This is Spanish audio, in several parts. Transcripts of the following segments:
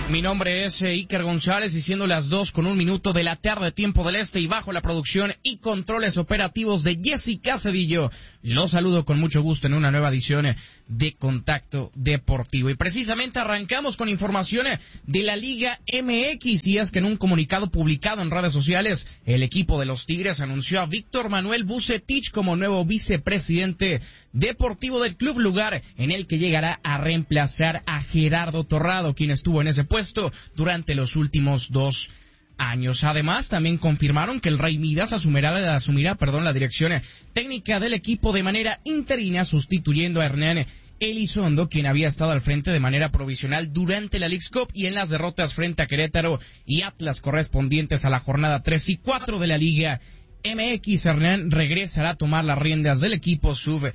Mi nombre es Iker González y siendo las 2:01 de la tarde, tiempo del este, y bajo la producción y controles operativos de Jessica Cedillo, los saludo con mucho gusto en una nueva edición de Contacto Deportivo. Y precisamente arrancamos con información de la Liga MX, y es que en un comunicado publicado en redes sociales, el equipo de los Tigres anunció a Víctor Manuel Vucetich como nuevo vicepresidente deportivo del club, lugar en el que llegará a reemplazar a Gerardo Torrado, quien estuvo en ese puesto durante los últimos 2 años. Además, también confirmaron que el Rey Midas asumirá la dirección técnica del equipo de manera interina, sustituyendo a Hernán Elizondo, quien había estado al frente de manera provisional durante la Leagues Cup y en las derrotas frente a Querétaro y Atlas correspondientes a la jornada 3 y 4 de la Liga MX. Hernán regresará a tomar las riendas del equipo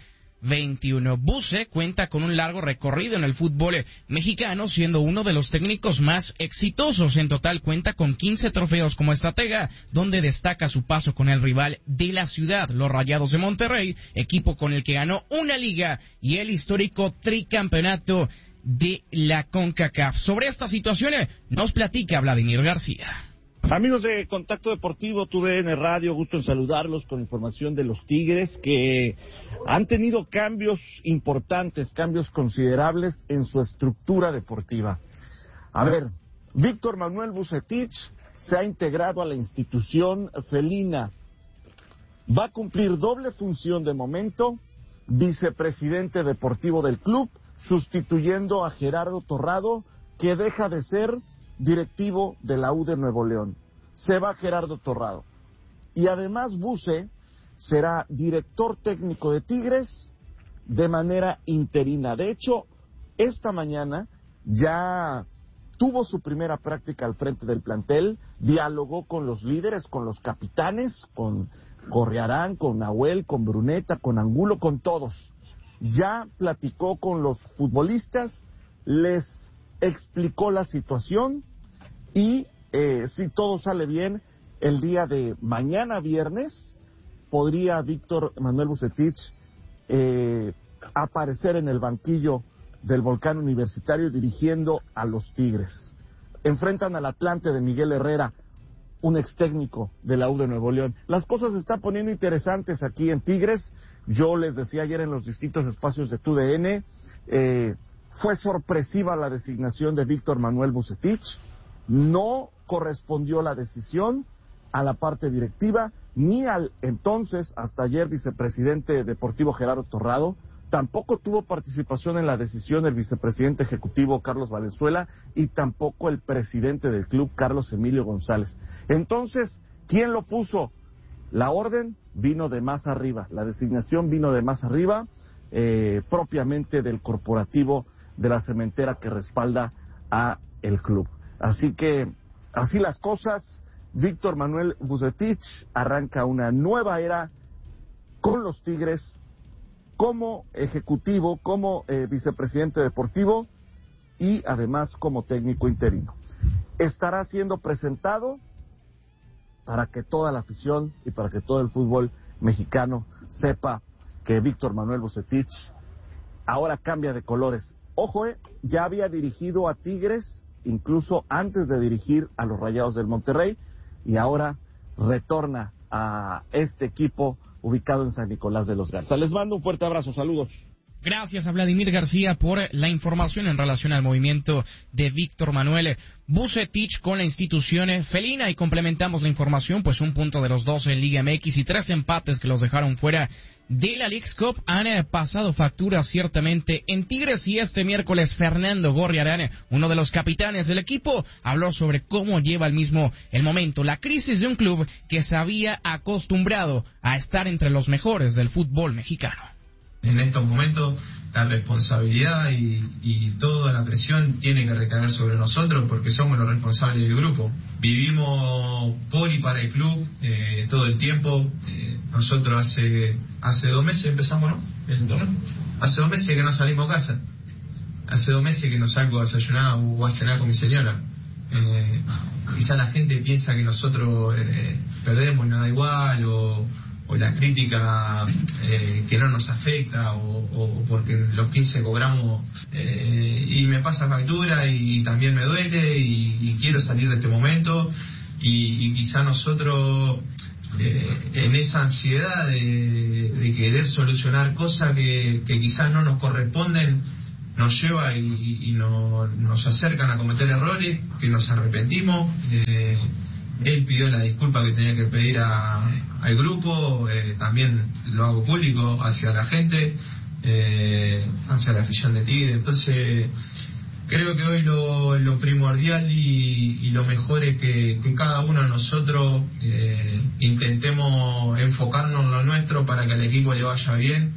sub-21. Buce cuenta con un largo recorrido en el fútbol mexicano, siendo uno de los técnicos más exitosos. En total cuenta con 15 trofeos como estratega, donde destaca su paso con el rival de la ciudad, los Rayados de Monterrey, equipo con el que ganó una liga y el histórico tricampeonato de la CONCACAF. Sobre esta situación nos platica Vladimir García. Amigos de Contacto Deportivo, TUDN Radio, gusto en saludarlos con información de los Tigres, que han tenido cambios importantes, cambios considerables en su estructura deportiva. A ver, Víctor Manuel Vucetich se ha integrado a la institución felina. Va a cumplir doble función de momento, vicepresidente deportivo del club, sustituyendo a Gerardo Torrado, que deja de ser directivo de la U de Nuevo León. Se va Gerardo Torrado. Y además Buce será director técnico de Tigres de manera interina. De hecho, esta mañana ya tuvo su primera práctica al frente del plantel, dialogó con los líderes, con los capitanes, con Gorriarán, con Nahuel, con Bruneta, con Angulo, con todos. Ya platicó con los futbolistas, les explicó la situación. Y si todo sale bien, el día de mañana viernes podría Víctor Manuel Vucetich aparecer en el banquillo del Volcán Universitario dirigiendo a los Tigres. Enfrentan al Atlante de Miguel Herrera, un ex técnico de la U de Nuevo León. Las cosas se están poniendo interesantes aquí en Tigres. Yo les decía ayer en los distintos espacios de TUDN, fue sorpresiva la designación de Víctor Manuel Vucetich. No correspondió la decisión a la parte directiva, ni al entonces, hasta ayer, vicepresidente deportivo Gerardo Torrado. Tampoco tuvo participación en la decisión el vicepresidente ejecutivo Carlos Valenzuela y tampoco el presidente del club, Carlos Emilio González. Entonces, ¿quién lo puso? La orden vino de más arriba, la designación vino de más arriba, propiamente del corporativo de la cementera que respalda a el club. Así que, así las cosas, Víctor Manuel Vucetich arranca una nueva era con los Tigres como ejecutivo, como vicepresidente deportivo y además como técnico interino. Estará siendo presentado para que toda la afición y para que todo el fútbol mexicano sepa que Víctor Manuel Vucetich ahora cambia de colores. Ojo, ya había dirigido a Tigres incluso antes de dirigir a los Rayados del Monterrey, y ahora retorna a este equipo ubicado en San Nicolás de los Garza. Les mando un fuerte abrazo, saludos. Gracias a Vladimir García por la información en relación al movimiento de Víctor Manuel Vucetich con la institución felina, y complementamos la información, pues un punto de los 12 en Liga MX y 3 empates que los dejaron fuera de la Leagues Cup han pasado factura ciertamente en Tigres. Y este miércoles Fernando Gorriarán, uno de los capitanes del equipo, habló sobre cómo lleva el momento, la crisis de un club que se había acostumbrado a estar entre los mejores del fútbol mexicano. En estos momentos la responsabilidad y toda la presión tiene que recaer sobre nosotros, porque somos los responsables del grupo. Vivimos por y para el club todo el tiempo. Nosotros hace 2 meses empezamos, ¿no? El torneo. Hace 2 meses que no salimos a casa. Hace 2 meses que no salgo a desayunar o a cenar con mi señora. Quizá la gente piensa que nosotros perdemos y nos da igual, o la crítica que no nos afecta o porque los 15 cobramos y me pasa factura y también me duele y quiero salir de este momento y quizá nosotros en esa ansiedad de querer solucionar cosas que quizás no nos corresponden nos lleva y nos acercan a cometer errores que nos arrepentimos. Él pidió la disculpa que tenía que pedir al grupo, también lo hago público hacia la gente, hacia la afición de Tigre. Entonces creo que hoy lo primordial y lo mejor es que cada uno de nosotros intentemos enfocarnos en lo nuestro para que al equipo le vaya bien.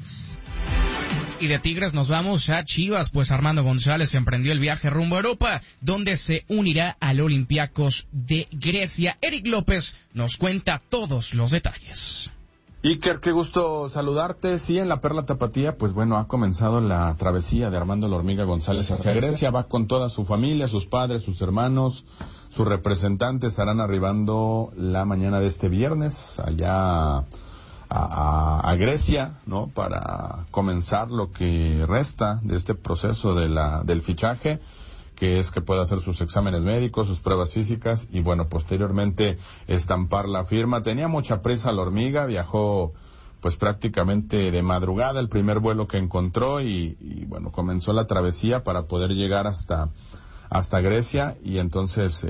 Y de Tigres nos vamos a Chivas, pues Armando González emprendió el viaje rumbo a Europa, donde se unirá al Olympiacos de Grecia. Eric López nos cuenta todos los detalles. Iker, qué gusto saludarte. Sí, en la Perla Tapatía, pues bueno, ha comenzado la travesía de Armando La Hormiga González hacia Grecia. Va con toda su familia, sus padres, sus hermanos, sus representantes estarán arribando la mañana de este viernes allá a Grecia, ¿no? Para comenzar lo que resta de este proceso del fichaje, que es que pueda hacer sus exámenes médicos, sus pruebas físicas y bueno, posteriormente estampar la firma. Tenía mucha prisa La Hormiga, viajó pues prácticamente de madrugada el primer vuelo que encontró y bueno, comenzó la travesía para poder llegar hasta Grecia y entonces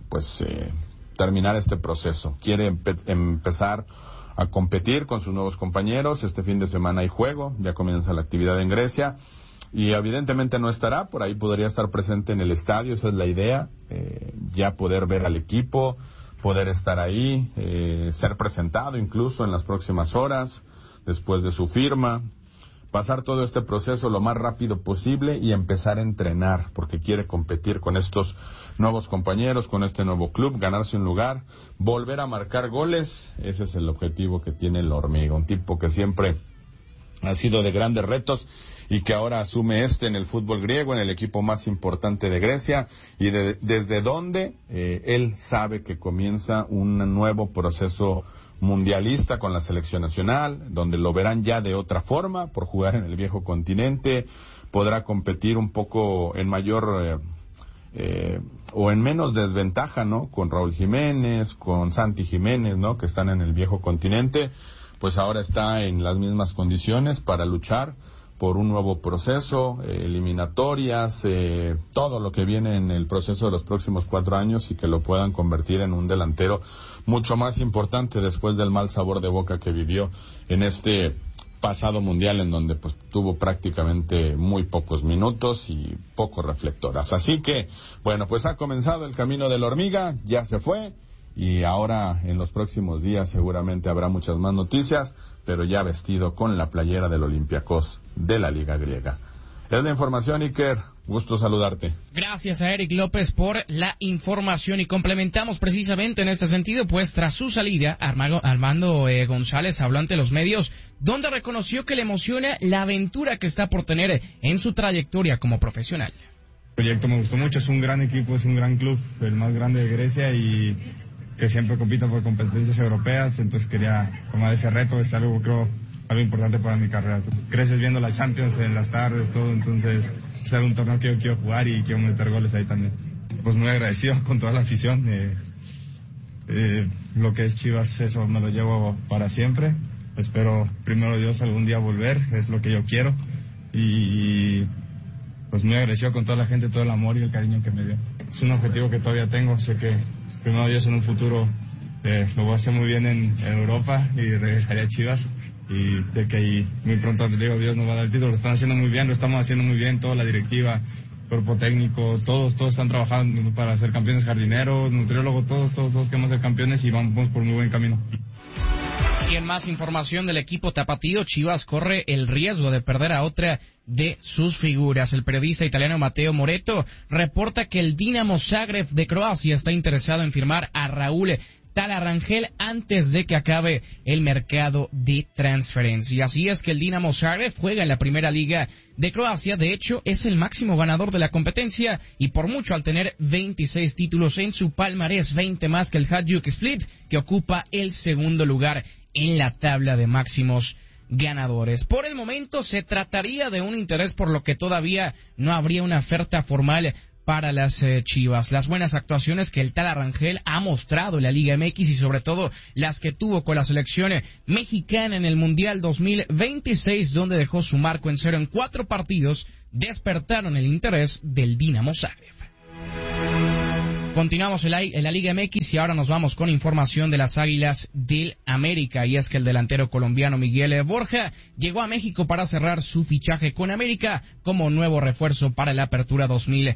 terminar este proceso. Quiere empezar a competir con sus nuevos compañeros. Este fin de semana hay juego, ya comienza la actividad en Grecia y evidentemente no estará, por ahí podría estar presente en el estadio, esa es la idea, ya poder ver al equipo, poder estar ahí, ser presentado incluso en las próximas horas, después de su firma, pasar todo este proceso lo más rápido posible y empezar a entrenar, porque quiere competir con estos nuevos compañeros, con este nuevo club, ganarse un lugar, volver a marcar goles. Ese es el objetivo que tiene La Hormiga, un tipo que siempre ha sido de grandes retos y que ahora asume en el fútbol griego, en el equipo más importante de Grecia, y desde donde él sabe que comienza un nuevo proceso mundialista con la selección nacional, donde lo verán ya de otra forma, por jugar en el viejo continente, podrá competir un poco en mayor o en menos desventaja, ¿no? Con Raúl Jiménez, con Santi Jiménez, ¿no? Que están en el viejo continente, pues ahora está en las mismas condiciones para luchar por un nuevo proceso, eliminatorias, todo lo que viene en el proceso de los próximos 4 años y que lo puedan convertir en un delantero mucho más importante después del mal sabor de boca que vivió en este pasado mundial en donde pues tuvo prácticamente muy pocos minutos y pocos reflectoras. Así que, bueno, pues ha comenzado el camino de La Hormiga, ya se fue y ahora en los próximos días seguramente habrá muchas más noticias, pero ya vestido con la playera del Olympiacos de la Liga Griega. Es la información, Iker. Gusto saludarte. Gracias a Eric López por la información y complementamos precisamente en este sentido, pues tras su salida, Armando González habló ante los medios, donde reconoció que le emociona la aventura que está por tener en su trayectoria como profesional. El proyecto me gustó mucho, es un gran equipo, es un gran club, el más grande de Grecia y que siempre compita por competencias europeas, entonces quería tomar ese reto, es algo creo algo importante para mi carrera. Creces viendo la Champions en las tardes, todo, entonces es un torneo que yo quiero jugar y quiero meter goles ahí también. Pues muy agradecido con toda la afición, lo que es Chivas, eso me lo llevo para siempre. Espero, primero Dios, algún día volver, es lo que yo quiero y pues muy agradecido con toda la gente, todo el amor y el cariño que me dio. Es un objetivo que todavía tengo, sé que primero Dios en un futuro lo voy a hacer muy bien en Europa y regresaré a Chivas y sé que ahí muy pronto le digo Dios nos va a dar el título, lo están haciendo muy bien, lo estamos haciendo muy bien, toda la directiva, cuerpo técnico, todos están trabajando para ser campeones, jardineros, nutriólogos, todos queremos ser campeones y vamos por muy buen camino. Y en más información del equipo tapatío, Chivas corre el riesgo de perder a otra de sus figuras. El periodista italiano Matteo Moretto reporta que el Dinamo Zagreb de Croacia está interesado en firmar a Raúl Talarangel antes de que acabe el mercado de transferencia. Así es que el Dinamo Zagreb juega en la primera liga de Croacia, de hecho es el máximo ganador de la competencia y por mucho al tener 26 títulos en su palmarés, 20 más que el Hajduk Split que ocupa el segundo lugar en la tabla de máximos ganadores. Por el momento se trataría de un interés por lo que todavía no habría una oferta formal para las Chivas. Las buenas actuaciones que el tal Arrangel ha mostrado en la Liga MX y sobre todo las que tuvo con la selección mexicana en el Mundial 2026, donde dejó su marco en 0 en 4 partidos, despertaron el interés del Dinamo Zagreb. Continuamos en la Liga MX y ahora nos vamos con información de las Águilas del América, y es que el delantero colombiano Miguel Borja llegó a México para cerrar su fichaje con América como nuevo refuerzo para la apertura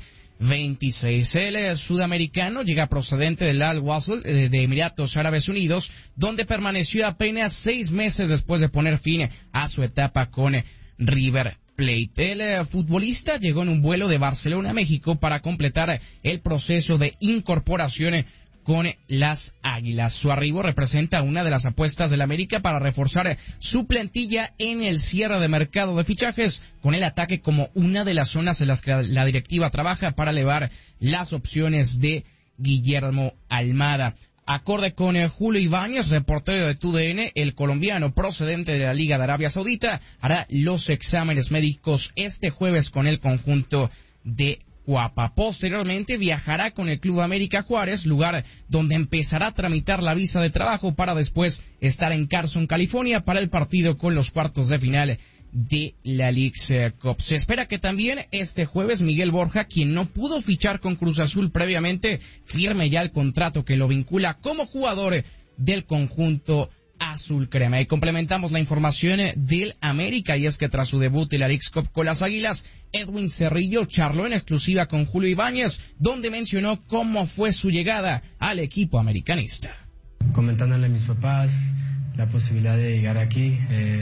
2026. El sudamericano llega procedente del Al Wasl de Emiratos Árabes Unidos, donde permaneció apenas 6 meses después de poner fin a su etapa con River Plate. El futbolista llegó en un vuelo de Barcelona a México para completar el proceso de incorporación con las Águilas. Su arribo representa una de las apuestas del América para reforzar su plantilla en el cierre de mercado de fichajes, con el ataque como una de las zonas en las que la directiva trabaja para elevar las opciones de Guillermo Almada. Acorde con Julio Ibáñez, reportero de TUDN, el colombiano procedente de la Liga de Arabia Saudita hará los exámenes médicos este jueves con el conjunto de Cuapa. Posteriormente viajará con el Club América Juárez, lugar donde empezará a tramitar la visa de trabajo para después estar en Carson, California, para el partido con los cuartos de final de la Leagues Cup. Se espera que también este jueves Miguel Borja, quien no pudo fichar con Cruz Azul previamente, firme ya el contrato que lo vincula como jugador del conjunto azul crema. Y complementamos la información del América, y es que tras su debut en la Leagues Cup con las Águilas, Edwin Cerrillo charló en exclusiva con Julio Ibáñez, donde mencionó cómo fue su llegada al equipo americanista. Comentándole a mis papás la posibilidad de llegar aquí,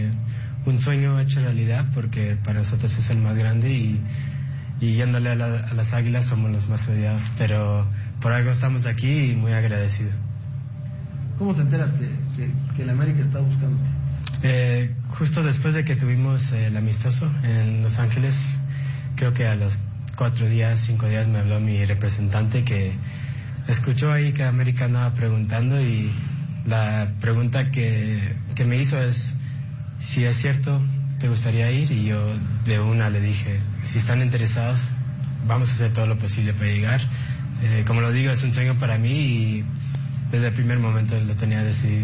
un sueño hecho realidad, porque para nosotros es el más grande y yéndole a las Águilas somos los más odiados, pero por algo estamos aquí y muy agradecido. ¿Cómo te enteras que el América está buscándote? Justo después de que tuvimos el amistoso en Los Ángeles, creo que a los 5 días me habló mi representante, que escuchó ahí que América andaba preguntando, y la pregunta que me hizo es: si es cierto, ¿te gustaría ir? Y yo de una le dije, si están interesados, vamos a hacer todo lo posible para llegar. Como lo digo, es un sueño para mí y desde el primer momento lo tenía decidido.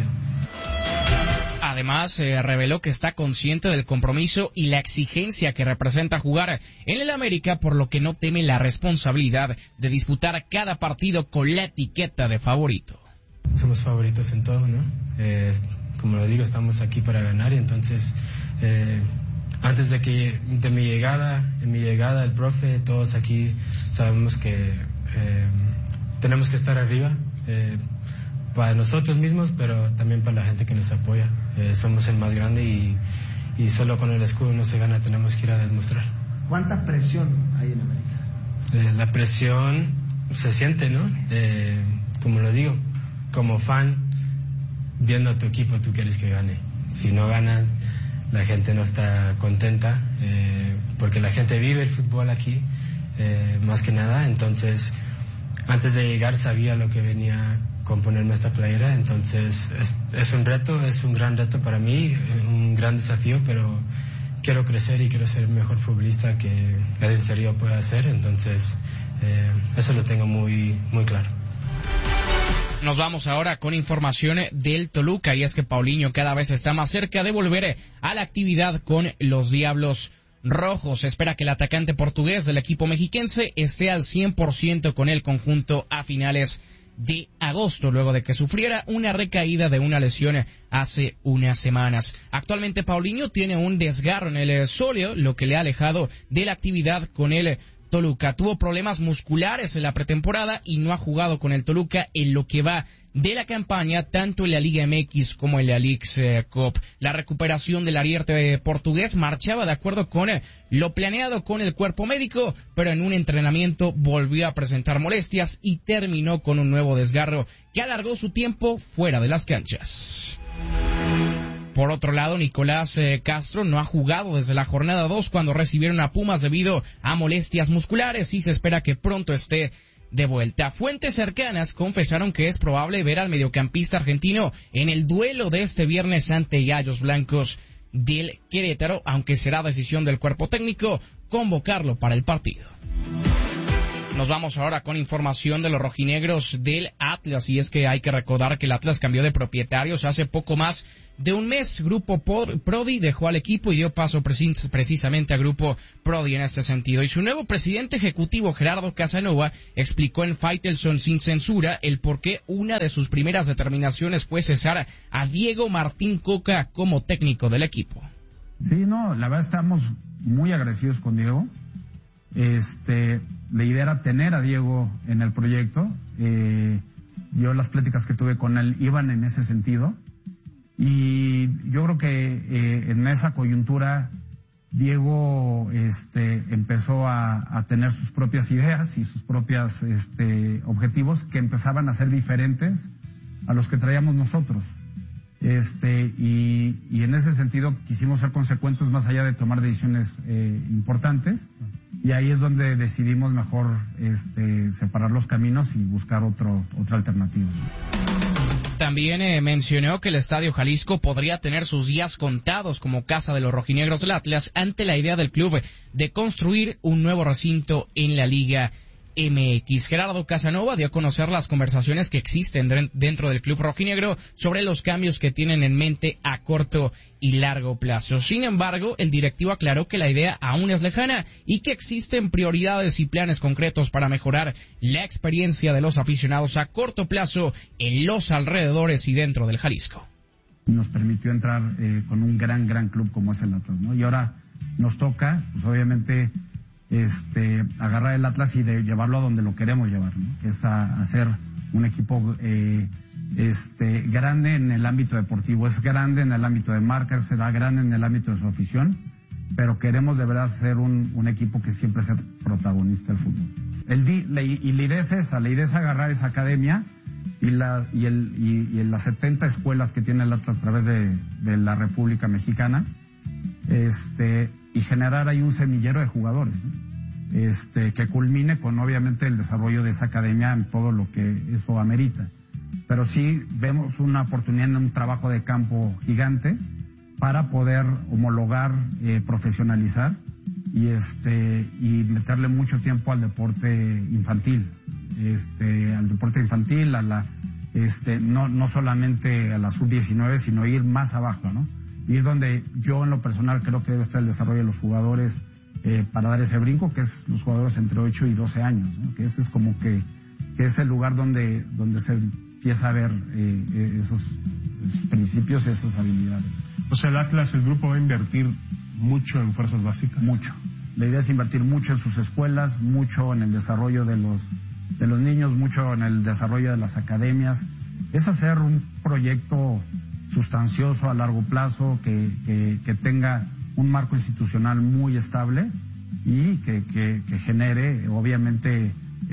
Además, reveló que está consciente del compromiso y la exigencia que representa jugar en el América, por lo que no teme la responsabilidad de disputar cada partido con la etiqueta de favorito. Somos favoritos en todo, ¿no? Como lo digo, estamos aquí para ganar, y entonces antes de mi llegada, el profe, todos aquí sabemos que tenemos que estar arriba, para nosotros mismos, pero también para la gente que nos apoya. Somos el más grande y solo con el escudo no se gana, tenemos que ir a demostrar. ¿Cuánta presión hay en América? La presión se siente, ¿no? Como lo digo, como fan, viendo a tu equipo, tú quieres que gane. Si no ganan, la gente no está contenta, porque la gente vive el fútbol aquí, más que nada. Entonces, antes de llegar sabía lo que venía con ponerme esta playera, entonces es un reto, es un gran reto para mí, un gran desafío, pero quiero crecer y quiero ser el mejor futbolista que Edwin Cerrillo pueda ser, entonces eso lo tengo muy, muy claro. Nos vamos ahora con información del Toluca, y es que Paulinho cada vez está más cerca de volver a la actividad con los Diablos Rojos. Se espera que el atacante portugués del equipo mexiquense esté al 100% con el conjunto a finales de agosto, luego de que sufriera una recaída de una lesión hace unas semanas. Actualmente Paulinho tiene un desgarro en el sóleo, lo que le ha alejado de la actividad con el Toluca. Tuvo problemas musculares en la pretemporada y no ha jugado con el Toluca en lo que va de la campaña, tanto en la Liga MX como en la Leagues Cup. La recuperación del ariete portugués marchaba de acuerdo con lo planeado con el cuerpo médico, pero en un entrenamiento volvió a presentar molestias y terminó con un nuevo desgarro que alargó su tiempo fuera de las canchas. Por otro lado, Nicolás Castro no ha jugado desde la jornada 2 cuando recibieron a Pumas debido a molestias musculares, y se espera que pronto esté de vuelta. Fuentes cercanas confesaron que es probable ver al mediocampista argentino en el duelo de este viernes ante Gallos Blancos del Querétaro, aunque será decisión del cuerpo técnico convocarlo para el partido. Nos vamos ahora con información de los rojinegros del Atlas, y es que hay que recordar que el Atlas cambió de propietarios hace poco más de un mes. Grupo Prodi dejó al equipo y dio paso precisamente a Grupo Prodi en este sentido. Y su nuevo presidente ejecutivo, Gerardo Casanova, explicó en Faitelson sin censura el por qué una de sus primeras determinaciones fue cesar a Diego Martín Coca como técnico del equipo. Sí, no, la verdad estamos muy agradecidos con Diego. La idea era tener a Diego en el proyecto. Yo las pláticas que tuve con él iban en ese sentido, y yo creo que en esa coyuntura Diego empezó a tener sus propias ideas y sus propios objetivos que empezaban a ser diferentes a los que traíamos nosotros. Y en ese sentido quisimos ser consecuentes más allá de tomar decisiones importantes, y ahí es donde decidimos mejor separar los caminos y buscar otra alternativa. También mencionó que el Estadio Jalisco podría tener sus días contados como casa de los rojinegros del Atlas ante la idea del club de construir un nuevo recinto en la Liga MX. Gerardo Casanova dio a conocer las conversaciones que existen dentro del club rojinegro sobre los cambios que tienen en mente a corto y largo plazo. Sin embargo, el directivo aclaró que la idea aún es lejana y que existen prioridades y planes concretos para mejorar la experiencia de los aficionados a corto plazo en los alrededores y dentro del Jalisco. Nos permitió entrar con un gran club como es el Atlas, ¿no? Y ahora nos toca, pues obviamente, agarrar el Atlas y de llevarlo a donde lo queremos llevar, ¿no? Que es a hacer un equipo grande en el ámbito deportivo, es grande en el ámbito de marca, será grande en el ámbito de su afición, pero queremos de verdad ser un equipo que siempre sea protagonista del fútbol. La idea es esa, la idea es agarrar esa academia y las 70 escuelas que tiene el Atlas a través de la República Mexicana, y generar ahí un semillero de jugadores, ¿no? Que culmine con obviamente el desarrollo de esa academia en todo lo que eso amerita. Pero sí vemos una oportunidad en un trabajo de campo gigante para poder homologar, profesionalizar y meterle mucho tiempo al deporte infantil, no solamente a la sub-19, sino ir más abajo, ¿no? Ir donde yo en lo personal creo que debe estar el desarrollo de los jugadores para dar ese brinco, que es los jugadores entre 8 y 12 años, ¿no? Que ese es como que es el lugar donde se empieza a ver esos principios, esas habilidades. O sea, el Atlas, el grupo va a invertir mucho en fuerzas básicas. Mucho. La idea es invertir mucho en sus escuelas, mucho en el desarrollo de los niños, mucho en el desarrollo de las academias. Es hacer un proyecto sustancioso a largo plazo que tenga un marco institucional muy estable y que genere obviamente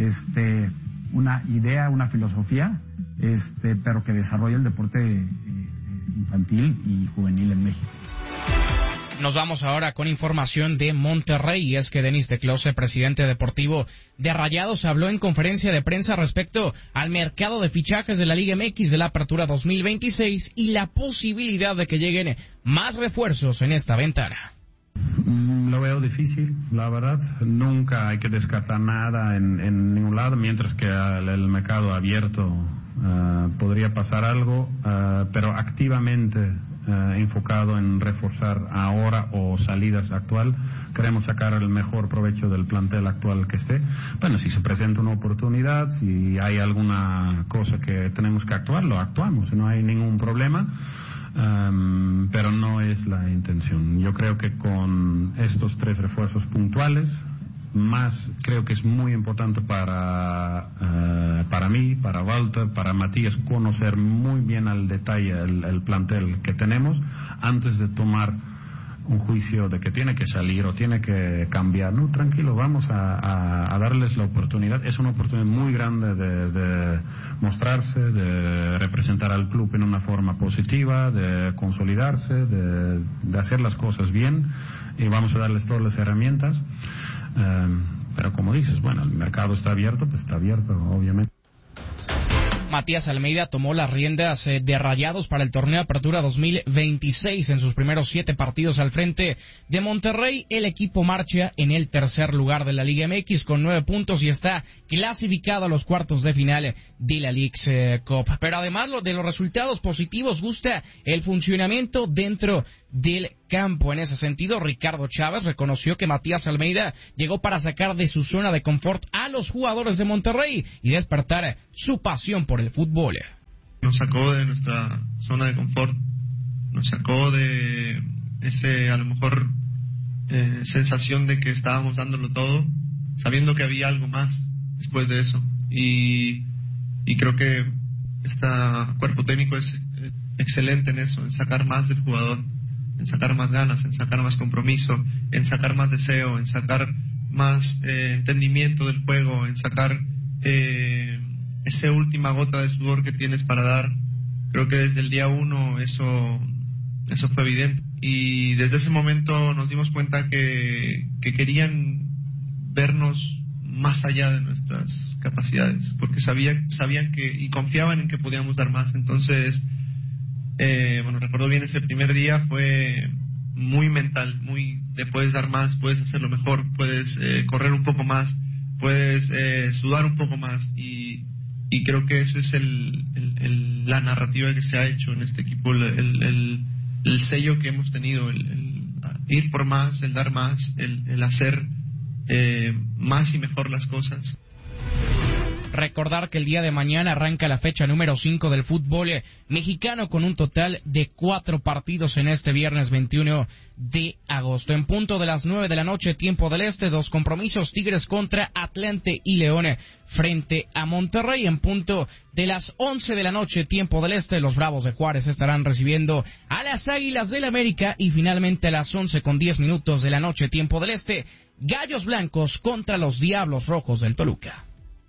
una idea, una filosofía, pero que desarrolle el deporte infantil y juvenil en México. Nos vamos ahora con información de Monterrey, y es que Denis de Close, presidente deportivo de Rayados, habló en conferencia de prensa respecto al mercado de fichajes de la Liga MX de la Apertura 2026 y la posibilidad de que lleguen más refuerzos en esta ventana. Lo veo difícil, la verdad. Nunca hay que descartar nada en ningún lado, mientras que el mercado abierto podría pasar algo, pero activamente enfocado en reforzar ahora o salidas actual. Queremos sacar el mejor provecho del plantel actual que esté. Bueno, si se presenta una oportunidad, si hay alguna cosa que tenemos que actuar, lo actuamos, no hay ningún problema. Pero no es la intención. Yo creo que con estos 3 refuerzos puntuales, más creo que es muy importante para mí, para Walter, para Matías, conocer muy bien al detalle el plantel que tenemos antes de tomar un juicio de que tiene que salir o tiene que cambiar. No, tranquilo, vamos a darles la oportunidad. Es una oportunidad muy grande de mostrarse, de representar al club en una forma positiva, de consolidarse, de hacer las cosas bien, y vamos a darles todas las herramientas. pero como dices, bueno, el mercado está abierto, pues está abierto, obviamente. Matías Almeida tomó las riendas de Rayados para el torneo Apertura 2026 en sus primeros 7 partidos al frente de Monterrey. El equipo marcha en el tercer lugar de la Liga MX con 9 puntos y está clasificado a los cuartos de final de la Leagues Cup. Pero además de los resultados positivos, gusta el funcionamiento dentro del campo. En ese sentido, Ricardo Chávez reconoció que Matías Almeida llegó para sacar de su zona de confort a los jugadores de Monterrey y despertar su pasión por el fútbol. Nos sacó de nuestra zona de confort, nos sacó de ese, a lo mejor, sensación de que estábamos dándolo todo, sabiendo que había algo más después de eso. Y creo que este cuerpo técnico es excelente en eso, en sacar más del jugador, en sacar más ganas, en sacar más compromiso, en sacar más deseo, en sacar más entendimiento del juego, en sacar esa última gota de sudor que tienes para dar. Creo que desde el día 1 eso fue evidente, y desde ese momento nos dimos cuenta que querían vernos más allá de nuestras capacidades, porque sabían que y confiaban en que podíamos dar más. Entonces, recuerdo bien ese primer día, fue muy mental, muy de puedes dar más, puedes hacerlo mejor, puedes correr un poco más, puedes sudar un poco más, y creo que ese es la narrativa que se ha hecho en este equipo, el sello que hemos tenido, el ir por más, el dar más, el hacer más y mejor las cosas. Recordar que el día de mañana arranca la fecha número 5 del fútbol mexicano con un total de 4 partidos en este viernes 21 de agosto. En punto de las 9 de la noche, tiempo del este, 2 compromisos: Tigres contra Atlante y León frente a Monterrey. En punto de las 11 de la noche, tiempo del este, los Bravos de Juárez estarán recibiendo a las Águilas del América. Y finalmente a las 11:10 de la noche, tiempo del este, Gallos Blancos contra los Diablos Rojos del Toluca.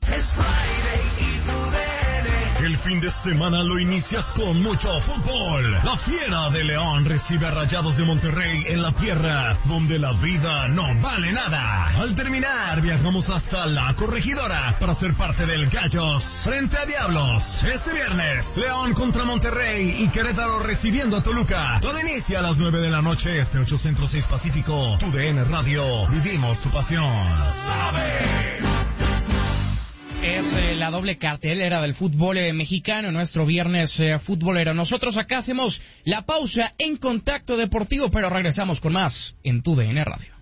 El fin de semana lo inicias con mucho fútbol. La Fiera de León recibe a Rayados de Monterrey en la tierra donde la vida no vale nada. Al terminar, viajamos hasta La Corregidora para ser parte del Gallos frente a Diablos. Este viernes, León contra Monterrey y Querétaro recibiendo a Toluca. Todo inicia a las 9 de la noche, 8 Centro 6 Pacífico. TUDN Radio, vivimos tu pasión. Es la doble cartelera del fútbol mexicano, nuestro viernes futbolero. Nosotros acá hacemos la pausa en Contacto Deportivo, pero regresamos con más en TUDN Radio.